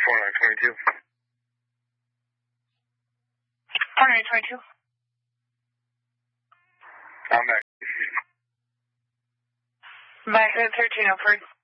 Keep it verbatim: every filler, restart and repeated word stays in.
four nine twenty-two. four nine twenty-two. I'm back. Back at thirteen Upward.